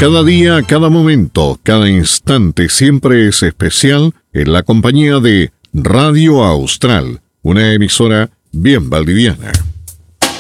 Cada día, cada momento, cada instante siempre es especial en la compañía de Radio Austral, una emisora bien valdiviana.